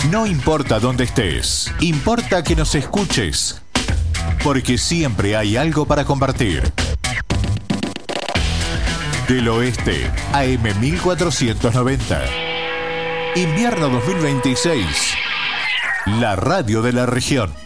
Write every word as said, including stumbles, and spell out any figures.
No importa dónde estés, importa que nos escuches, porque siempre hay algo para compartir. Del Oeste, A M mil cuatrocientos noventa. Invierno dos mil veintiséis. La radio de la región.